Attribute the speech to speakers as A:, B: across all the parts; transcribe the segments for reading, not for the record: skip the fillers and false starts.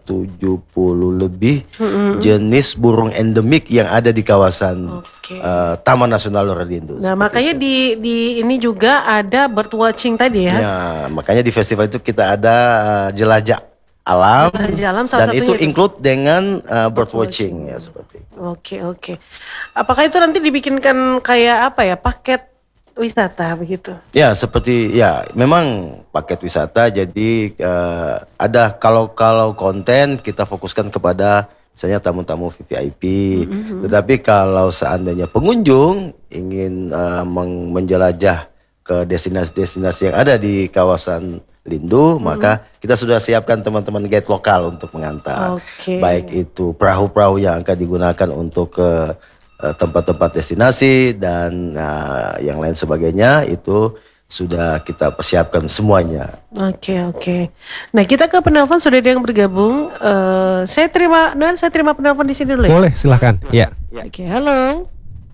A: 70 lebih jenis burung endemik yang ada di kawasan Taman Nasional Lorelindo.
B: Nah, makanya di ini juga ada bird watching tadi ya.
A: Ya, makanya di festival itu kita ada jelajah alam, dan itu include dengan bird watching ya seperti itu.
B: Oke. Apakah itu nanti dibikinkan kayak apa ya, paket wisata begitu?
A: Ya, seperti ya memang paket wisata. Jadi ada kalau konten kita fokuskan kepada misalnya tamu-tamu VIP. Tetapi kalau seandainya pengunjung ingin menjelajah ke destinasi-destinasi yang ada di kawasan Lindu, maka kita sudah siapkan teman-teman guide lokal untuk mengantar. Baik itu perahu-perahu yang akan digunakan untuk ke tempat-tempat destinasi dan yang lain sebagainya, itu sudah kita persiapkan semuanya.
B: Oke. Nah, kita ke penelpon, sudah ada yang bergabung. Saya terima penelpon di sini dulu ya.
C: Boleh, silahkan. Ya.
B: Oke, halo.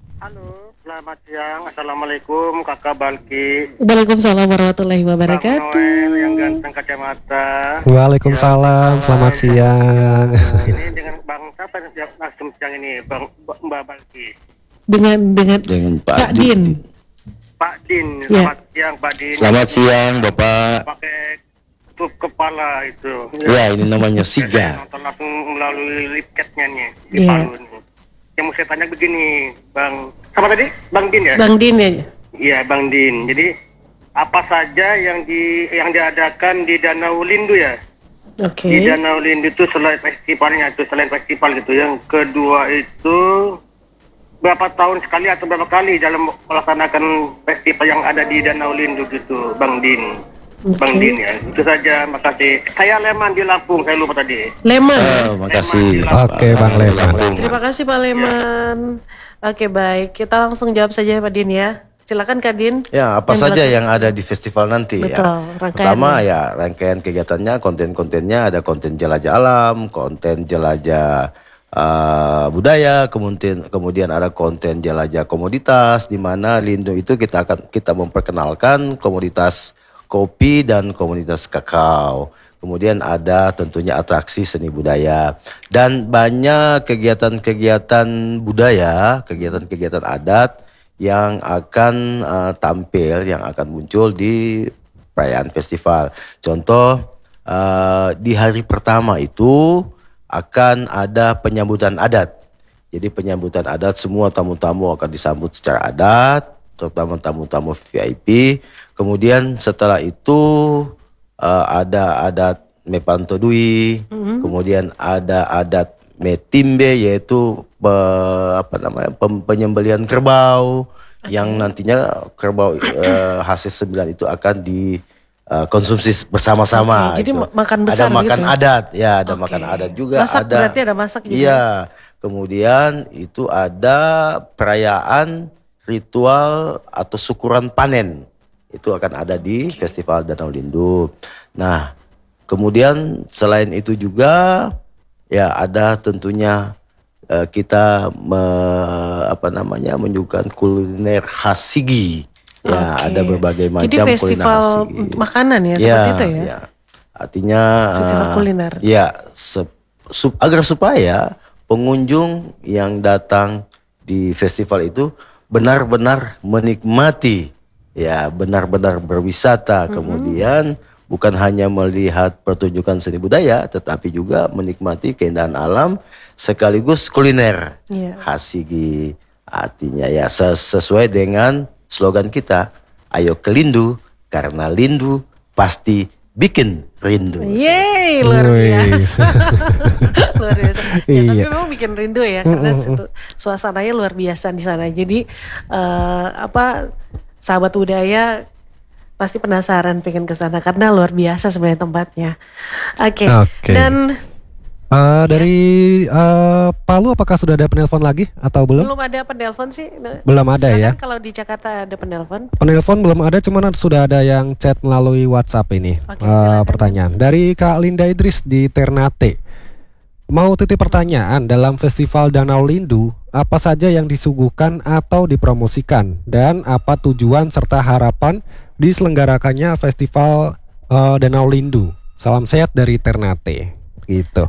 D: Selamat siang, assalamualaikum Kakak Balki.
B: Waalaikumsalam warahmatullahi wabarakatuh.
D: Bang Noel yang ganteng kacamata.
C: Waalaikumsalam, selamat siang.
D: Ini dengan Bang siapa yang langsung siang ini, Mbak Balki.
B: Dengan
A: Pak
B: Din.
D: Pak Din, selamat siang Pak Din.
A: Selamat siang Bapak.
D: Pakai tutup kepala itu.
A: Ya, ini namanya siga.
D: Nonton langsung melalui lipketnya nih di Palu nih. Yang mau saya tanya begini, Bang. Sama tadi Bang Din ya?
B: Bang Din ya?
D: Iya, Bang Din. Jadi apa saja yang diadakan di Danau Lindu ya? Di Danau Lindu itu selain festivalnya itu, selain festival gitu. Yang kedua itu berapa tahun sekali atau berapa kali dalam melaksanakan festival yang ada di Danau Lindu gitu, Bang Din. Bang Din ya, itu saja, makasih. Saya Leman di Lampung, saya lupa tadi.
B: Leman.
A: Makasih.
C: Oke, Bang Leman.
B: Terima kasih Pak Leman. Oke, baik, kita langsung jawab saja Pak Din ya. Silakan Kak Din.
A: Ya, apa saja yang ada di festival nanti.
B: Betul,
A: ya. Pertama ya rangkaian kegiatannya, konten-kontennya ada konten jelajah alam, konten jelajah budaya, kemudian ada konten jelajah komoditas, di mana Lindu itu kita memperkenalkan komoditas kopi dan komunitas kakao. Kemudian ada tentunya atraksi seni budaya dan banyak kegiatan-kegiatan budaya, kegiatan-kegiatan adat yang akan tampil, yang akan muncul di perayaan festival. Contoh di hari pertama itu akan ada penyambutan adat. Jadi penyambutan adat, semua tamu-tamu akan disambut secara adat, terutama tamu-tamu VIP. Kemudian setelah itu ada adat Mepantodui, kemudian ada adat Metimbe, yaitu penyembelihan kerbau yang nantinya kerbau hasil sembilan itu akan dikonsumsi bersama-sama.
B: Jadi makan besar
A: ada makan
B: gitu?
A: Adat, ya ada makan adat juga.
B: Masak ada, berarti ada masak juga?
A: Iya, kemudian itu ada perayaan ritual atau syukuran panen. Itu akan ada di Festival Danau Lindu. Nah, kemudian selain itu juga ya ada tentunya kita menyuguhkan kuliner khas Sigi. Ya, ada berbagai macam kuliner khas Sigi. Jadi festival
B: makanan ya, seperti itu ya?
A: Ya. Artinya
B: festival kuliner.
A: Ya, agar supaya pengunjung yang datang di festival itu benar-benar menikmati, ya benar-benar berwisata, kemudian bukan hanya melihat pertunjukan seni budaya, tetapi juga menikmati keindahan alam sekaligus kuliner khas Sigi. Artinya ya sesuai dengan slogan kita, ayo ke Lindu karena Lindu pasti bikin rindu.
B: Yeay, luar biasa. Luar biasa. Ya, tapi memang bikin rindu ya, karena suasananya luar biasa di sana. Jadi sahabat budaya pasti penasaran pengen ke sana karena luar biasa sebenarnya tempatnya. Oke. Dan
C: dari Palu apakah sudah ada penelpon lagi atau belum?
B: Belum ada penelpon sih.
C: Belum ada. Silakan ya.
B: Kalau di Jakarta ada penelpon.
C: Penelpon belum ada, cuman sudah ada yang chat melalui WhatsApp ini. Pertanyaan dari Kak Linda Idris di Ternate. Mau titip pertanyaan, dalam Festival Danau Lindu apa saja yang disuguhkan atau dipromosikan dan apa tujuan serta harapan diselenggarakannya Festival Danau Lindu? Salam sehat dari Ternate. Gitu.